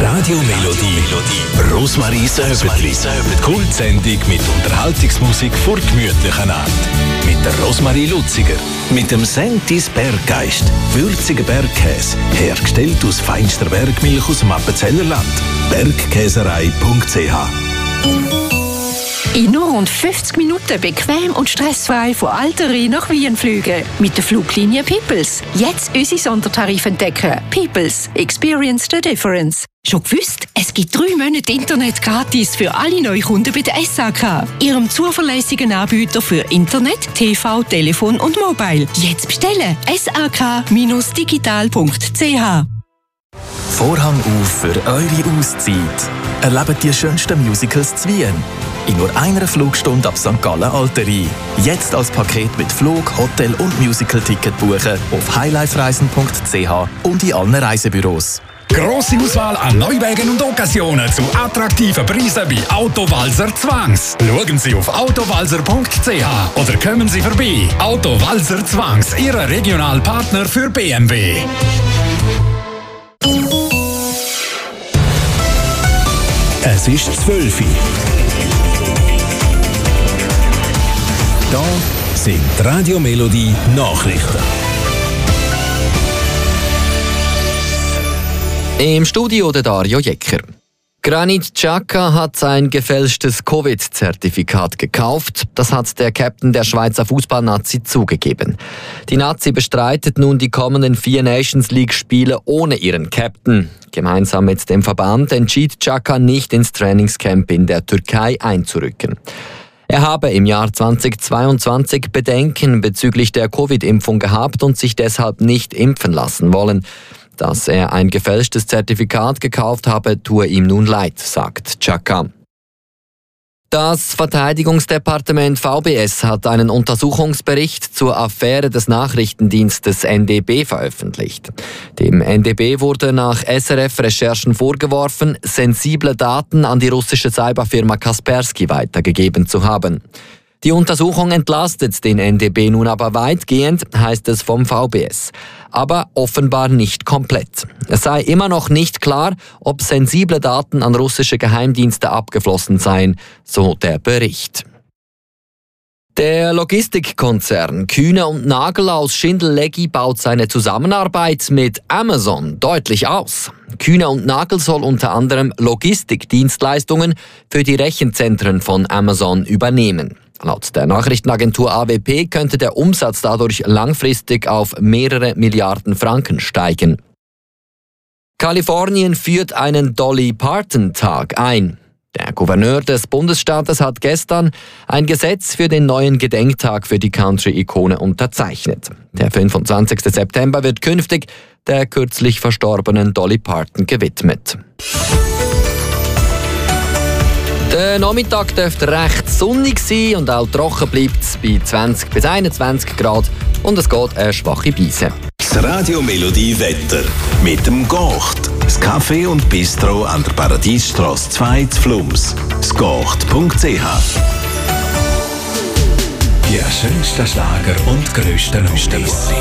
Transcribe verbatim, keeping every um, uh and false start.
Radio Melodie, Rosmaries Öbetli. Kultsendung mit Unterhaltungsmusik vor gemütlichen Art. Mit der Rosmarie Luziger. Mit dem Sentis Berggeist. Würziger Bergkäse. Hergestellt aus feinster Bergmilch aus dem Appenzellerland. bergkäserei punkt c h. In nur rund fünfzig Minuten bequem und stressfrei von Alteri nach Wien fliegen. Mit der Fluglinie Peoples. Jetzt unsere Sondertarife entdecken. Peoples. Experience the difference. Schon gewusst? Es gibt drei Monate Internet gratis für alle Neukunden bei der S A K. Ihrem zuverlässigen Anbieter für Internet, T V, Telefon und Mobile. Jetzt bestellen. s a k Bindestrich digital punkt c h. Vorhang auf für eure Auszeit. Erlebt die schönsten Musicals zu Wien. In nur einer Flugstunde ab Sankt Gallen Alteri. Jetzt als Paket mit Flug, Hotel und Musical-Ticket buchen auf highlife-reisen punkt c h und in allen Reisebüros. Grosse Auswahl an Neuwagen und Occasionen zu attraktiven Preisen bei Autowalzer Zwangs. Schauen Sie auf autowalzer punkt c h oder kommen Sie vorbei. Autowalzer Zwangs, Ihr Regionalpartner für B M W. Es ist zwölf Uhr. Da sind Radio Melodie Nachrichten. Im Studio der Dario Jecker. Granit Xhaka hat sein gefälschtes Covid-Zertifikat gekauft. Das hat der Captain der Schweizer Fußballnazi zugegeben. Die Nazi bestreitet nun die kommenden vier Nations League-Spiele ohne ihren Captain. Gemeinsam mit dem Verband entschied Xhaka nicht ins Trainingscamp in der Türkei einzurücken. Er habe im Jahr zweitausendzweiundzwanzig Bedenken bezüglich der Covid-Impfung gehabt und sich deshalb nicht impfen lassen wollen. Dass er ein gefälschtes Zertifikat gekauft habe, tue ihm nun leid, sagt Xhaka. Das Verteidigungsdepartement V B S hat einen Untersuchungsbericht zur Affäre des Nachrichtendienstes N D B veröffentlicht. Dem N D B wurde nach S R F-Recherchen vorgeworfen, sensible Daten an die russische Cyberfirma Kaspersky weitergegeben zu haben. Die Untersuchung entlastet den N D B nun aber weitgehend, heißt es vom V B S. Aber offenbar nicht komplett. Es sei immer noch nicht klar, ob sensible Daten an russische Geheimdienste abgeflossen seien, so der Bericht. Der Logistikkonzern Kühne und Nagel aus Schindellegi baut seine Zusammenarbeit mit Amazon deutlich aus. Kühne und Nagel soll unter anderem Logistikdienstleistungen für die Rechenzentren von Amazon übernehmen. Laut der Nachrichtenagentur A W P könnte der Umsatz dadurch langfristig auf mehrere Milliarden Franken steigen. Kalifornien führt einen Dolly Parton-Tag ein. Der Gouverneur des Bundesstaates hat gestern ein Gesetz für den neuen Gedenktag für die Country-Ikone unterzeichnet. Der fünfundzwanzigste September wird künftig der kürzlich verstorbenen Dolly Parton gewidmet. Der Nachmittag dürfte recht sonnig sein und auch trocken bleibt es bei zwanzig bis einundzwanzig Grad und es geht eine schwache Brise. Das Radio Melodie Wetter mit dem Gocht. Das Café und Bistro an der Paradiesstrasse zwei zu Flums. das gocht punkt c h. Die schönsten Schlager und grössten Oldies.